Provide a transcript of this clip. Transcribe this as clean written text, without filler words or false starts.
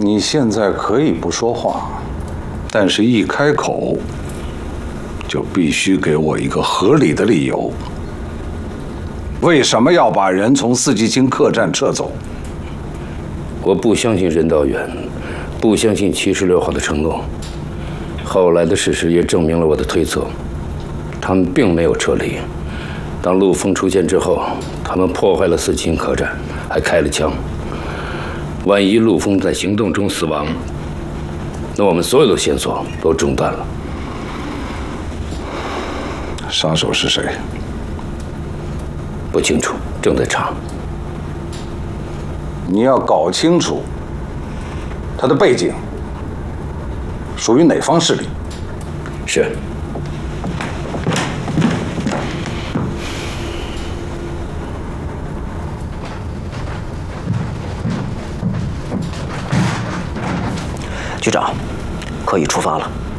你现在可以不说话，但是一开口，就必须给我一个合理的理由。为什么要把人从四季青客栈撤走？ 我不相信任道远，不相信76号的承诺。后来的事实也证明了我的推测，他们并没有撤离。当陆丰出现之后，他们破坏了四季青客栈，还开了枪。万一陆丰在行动中死亡，那我们所有的线索都中断了。 杀手是谁？ 不清楚，正在查。 你要搞清楚他的背景，属于哪方势力。 是。 局长，可以出发了。